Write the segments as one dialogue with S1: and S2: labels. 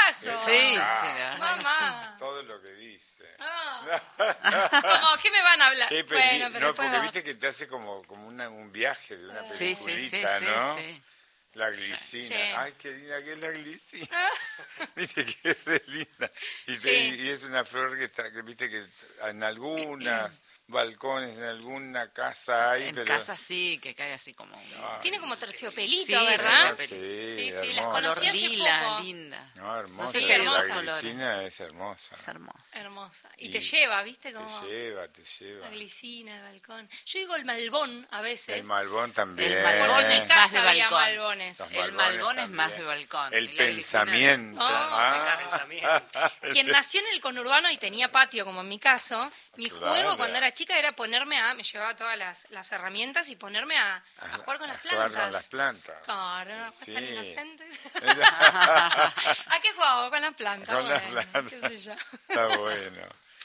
S1: caso.
S2: Sí,
S1: Mamá.
S3: Todo lo que dice.
S1: Como, ¿qué me van a hablar?
S3: Qué
S1: Bueno, pero
S3: no,
S1: después
S3: porque
S1: va.
S3: viste que te hace como un viaje de una
S2: Sí,
S3: peliculita,
S2: sí,
S3: ¿no?
S2: sí.
S3: La glicina.
S1: Sí.
S3: Ay, qué linda que es la glicina. Viste que es linda. Y,
S1: Sí.
S3: y es una flor que está, que viste que en algunas balcones, en alguna casa hay,
S2: En
S3: pero...
S2: casa sí, que cae así como un...
S1: Tiene como terciopelito,
S2: Sí,
S1: ¿verdad?
S3: Sí,
S1: Sí, las
S3: hermosa.
S1: conocí
S2: Color
S1: hace
S2: lila,
S1: poco.
S2: linda.
S3: No, hermosa.
S2: No sé
S1: si
S3: la
S1: hay dos
S3: glicina es hermosa.
S2: Es hermosa.
S1: Hermosa. Y
S3: Y
S1: te lleva, ¿viste? Como
S3: Te lleva.
S1: la glicina, el balcón. Yo digo el malbón a veces.
S3: El malbón también.
S2: El malbón
S1: Porque en mi
S2: es más de
S1: casa había
S2: balcón.
S1: malbones.
S3: Los
S2: El
S3: malbones
S2: malbón es más
S3: también.
S2: de balcón.
S3: El
S2: y la glicina-
S3: pensamiento.
S1: Quien nació en el conurbano y tenía patio, como en mi caso, mi
S3: Claro.
S1: juego cuando era chica era ponerme me llevaba todas las herramientas y ponerme a jugar con las plantas.
S3: Jugar con las plantas.
S1: Claro, no,
S3: Sí.
S1: tan inocentes. ¿A qué jugaba? Con las plantas.
S3: Con las
S1: Bueno,
S3: plantas.
S1: qué sé yo.
S3: Está bueno.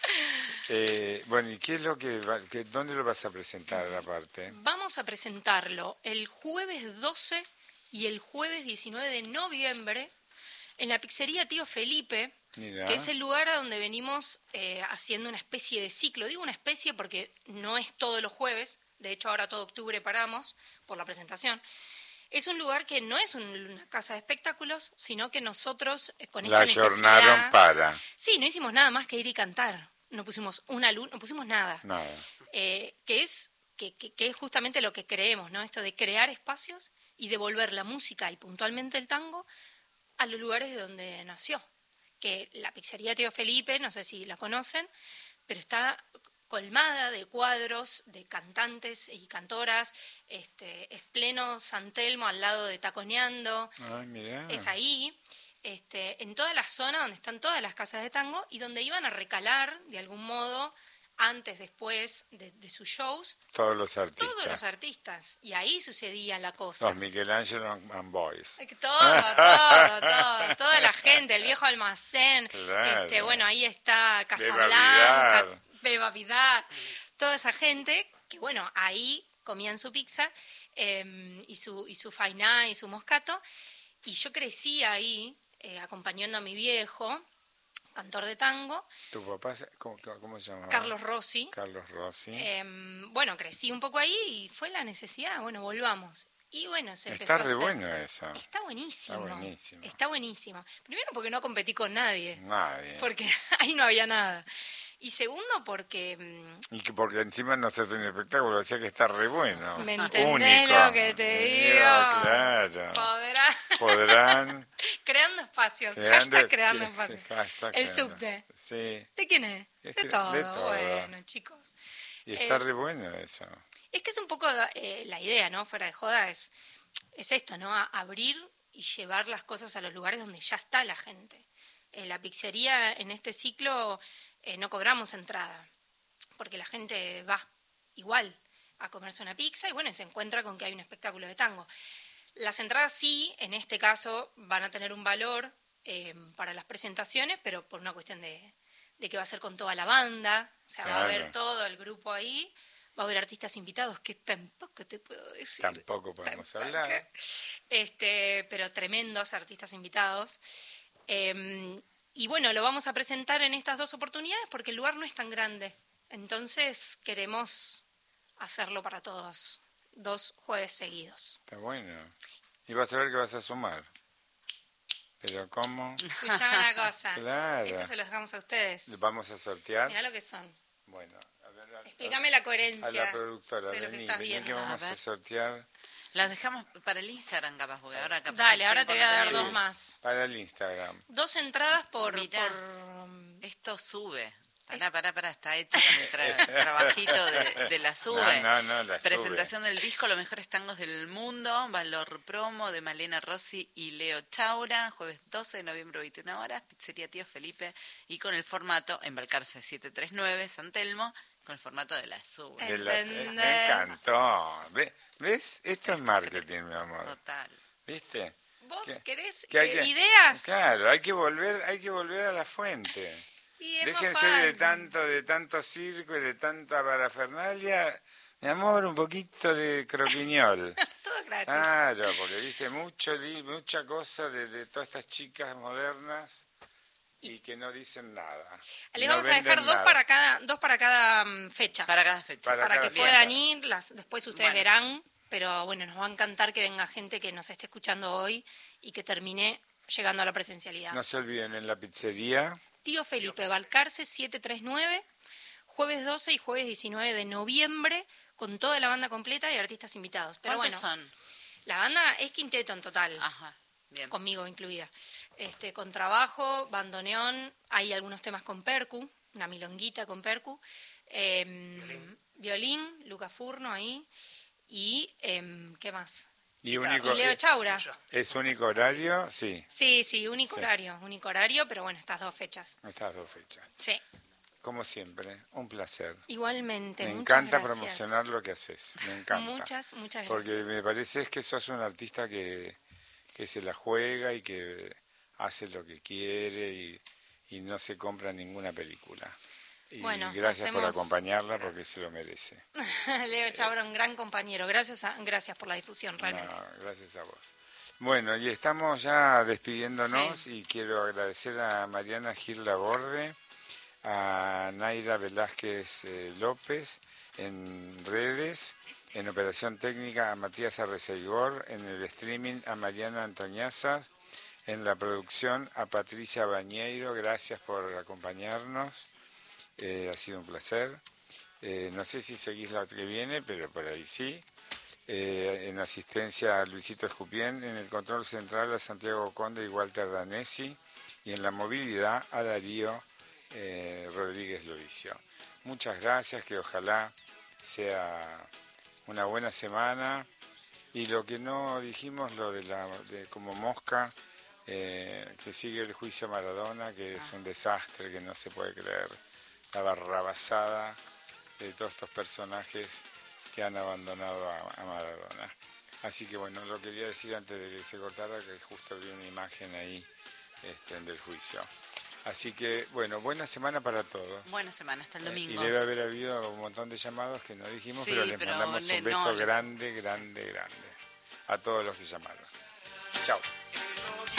S3: Bueno, ¿y qué es lo dónde lo vas a presentar aparte?
S1: Vamos a presentarlo el jueves 12 y el jueves 19 de noviembre en la pizzería Tío Felipe,
S3: Mira.
S1: que es el lugar a donde venimos haciendo una especie de ciclo. Digo una especie porque no es todos los jueves, de hecho ahora todo octubre paramos por la presentación. Es un lugar que no es una casa de espectáculos, sino que nosotros con esta
S3: La
S1: necesidad...
S3: jornaron para.
S1: Sí, no hicimos nada más que ir y cantar. No pusimos una luz, no pusimos nada.
S3: Nada.
S1: Que es justamente lo que creemos, ¿no? Esto de crear espacios y devolver la música y puntualmente el tango a los lugares de donde nació. Que la pizzería Tío Felipe, no sé si la conocen, pero está colmada de cuadros de cantantes y cantoras. Es pleno San Telmo al lado de Taconeando.
S3: Ay, mirá.
S1: Es ahí. En toda la zona donde están todas las casas de tango y donde iban a recalar de algún modo antes, después de sus shows,
S3: Todos los artistas.
S1: todos los artistas. Y ahí sucedía la cosa.
S3: Los Michelangelo and Boys.
S1: Toda la gente, el viejo almacén,
S3: Claro.
S1: bueno, ahí está
S3: Beba
S1: Casablanca,
S3: Vidal.
S1: Beba Vidal, toda esa gente que, bueno, ahí comían su pizza y su fainá y su moscato. Y yo crecí ahí acompañando a mi viejo, cantor de tango,
S3: ¿Tu papá, cómo se llama?
S1: Carlos Rossi.
S3: Carlos Rossi.
S1: Bueno, crecí un poco ahí y fue la necesidad, bueno, volvamos. Y bueno, se empezó
S3: Está
S1: a
S3: re
S1: hacer.
S3: bueno eso.
S1: Está buenísimo.
S3: Está buenísimo.
S1: Está buenísimo. Primero porque no competí con nadie,
S3: Nadie.
S1: porque ahí no había nada. Y segundo porque,
S3: Y que porque encima no se hace un espectáculo, o sea que está re bueno.
S1: ¿me entendés
S3: Único.
S1: lo que te digo?
S3: Claro. Podrán.
S1: Creando espacios. Hashtag creando espacios.
S3: Hashtag
S1: El
S3: creando.
S1: subte.
S3: Sí.
S1: ¿De quién es?
S3: Es
S1: De
S3: que-
S1: todo.
S3: de todo.
S1: Bueno, chicos.
S3: Y está re bueno eso.
S1: Es que es un poco la idea, ¿no? Fuera de joda, es esto, ¿no? Abrir y llevar las cosas a los lugares donde ya está la gente. La pizzería en este ciclo no cobramos entrada, porque la gente va igual a comerse una pizza y bueno, se encuentra con que hay un espectáculo de tango. Las entradas sí, en este caso, van a tener un valor para las presentaciones, pero por una cuestión de que va a ser con toda la banda, o sea, va a haber todo el grupo ahí, va a haber artistas invitados, que tampoco te puedo decir.
S3: Tampoco podemos hablar.
S1: Pero tremendos artistas invitados. Y bueno, lo vamos a presentar en estas dos oportunidades porque el lugar no es tan grande. Entonces queremos hacerlo para todos. 2 jueves seguidos.
S3: Está bueno. Y vas a ver que vas a sumar. Pero ¿cómo?
S1: Escuchame una cosa.
S3: Claro.
S1: Esto se lo dejamos a ustedes.
S3: Vamos a sortear.
S1: Mirá lo que son.
S3: Bueno, a ver.
S1: Explícame la
S3: A
S1: coherencia
S3: la productora,
S1: de lo que
S3: vení,
S1: estás
S3: vení
S1: viendo.
S3: que vamos
S2: A
S3: a
S2: ver.
S3: sortear.
S2: Las dejamos para el Instagram, capaz, porque ahora capaz.
S1: Dale,
S2: que
S1: ahora te voy a dar
S2: tengo-
S1: dos más.
S3: Para el Instagram.
S1: 2 entradas por...
S2: Mirá.
S1: por
S2: Esto sube. Pará, está hecho con el trabajito de la sube.
S3: No, la
S2: Presentación del disco Los Mejores Tangos del Mundo, valor promo de Malena Rossi y Leo Chaura, jueves 12 de noviembre, 21 horas, pizzería Tío Felipe, y con el formato Embalcarce 739, San Telmo, con el formato de la sube.
S1: ¿Entendés?
S3: Me encantó. ¿Ves? Esto es marketing, mi amor.
S2: Total.
S3: ¿Viste?
S1: ¿Vos querés
S3: Que hay que-
S1: ideas?
S3: Claro, hay que volver a la fuente.
S1: Y es más
S3: Déjense
S1: fácil.
S3: de tanto circo y de tanta parafernalia. Mi amor, un poquito de croquiñol.
S1: Todo gratis.
S3: Claro, porque viste mucha cosa de todas estas chicas modernas y que no dicen nada.
S1: Les
S3: No
S1: vamos a dejar
S3: venden
S1: dos
S3: nada.
S1: para cada fecha.
S2: Para cada fecha.
S3: Para
S1: Para
S3: cada
S1: que
S3: fecha.
S1: puedan ir, después ustedes
S2: Bueno.
S1: verán, pero bueno, nos va a encantar que venga gente que nos esté escuchando hoy y que termine llegando a la presencialidad.
S3: No se olviden, en la pizzería,
S1: Tío Felipe, Balcarce 739, jueves 12 y jueves 19 de noviembre, con toda la banda completa y artistas invitados. Pero
S2: ¿Cuántos
S1: bueno,
S2: son?
S1: la banda es quinteto en total.
S2: Ajá, bien.
S1: Conmigo incluida. Con trabajo, bandoneón, hay algunos temas con percu, una milonguita con percu, violín, Luca Furno ahí, y ¿qué más?
S3: y único,
S1: Y Leo Chaura.
S3: ¿es único horario? Sí,
S1: Sí, único horario, pero bueno, estas dos fechas.
S3: estas dos fechas.
S1: Sí,
S3: Como siempre, un placer.
S1: igualmente,
S3: Me
S1: muchas
S3: encanta
S1: gracias.
S3: promocionar lo que haces, me encanta.
S1: Muchas gracias.
S3: Porque me parece es que sos un artista que se la juega y que hace lo que quiere y no se compra ninguna película. Y
S1: Bueno,
S3: gracias por
S1: hacemos-
S3: acompañarla porque se lo merece.
S1: Leo Chaura, un gran compañero. Gracias por la difusión, realmente.
S3: No, gracias a vos. Bueno, y estamos ya despidiéndonos y quiero agradecer a Mariana Gil Laborde, a Naira Velázquez López en redes, en operación técnica a Matías Arreceigor, en el streaming a Mariana Antoniazas, en la producción a Patricia Bañeiro, gracias por acompañarnos, ha sido un placer. No sé si seguís la que viene, pero por ahí sí. En asistencia a Luisito Escupien, en el control central a Santiago Conde y Walter Danesi, y en la movilidad a Darío Rodríguez Lovicio. Muchas gracias, que ojalá sea una buena semana. Y lo que no dijimos, lo de como mosca, que sigue el juicio Maradona, que es un desastre, que no se puede creer, la barrabasada de todos estos personajes que han abandonado a Maradona. Así que bueno, lo quería decir antes de que se cortara, que justo vi una imagen ahí del juicio. Así que, bueno, buena semana para todos.
S2: Buena semana, hasta el domingo.
S3: Y debe haber habido un montón de llamados que no dijimos,
S2: Sí,
S3: pero les
S2: pero
S3: mandamos un beso grande a todos los que llamaron. Chao.